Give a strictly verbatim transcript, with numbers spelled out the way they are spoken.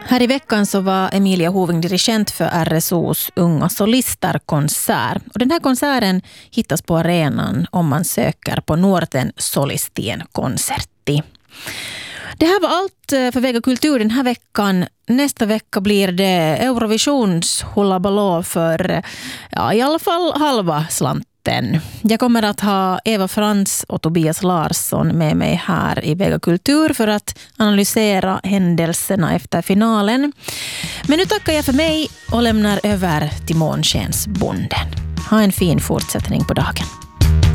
Här i veckan så var Emilia Hoving dirigent för R S O:s Unga Solister-konsert. Och den här konserten hittas på arenan om man söker på Nuorten solistien konsertti. Det här var allt för Vega Kultur den här veckan. Nästa vecka blir det Eurovisions hullabaloo för ja, i alla fall halva slanten. Jag kommer att ha Eva Frans och Tobias Larsson med mig här i Vega Kultur för att analysera händelserna efter finalen. Men nu tackar jag för mig och lämnar över till Månskensbonden. Ha en fin fortsättning på dagen.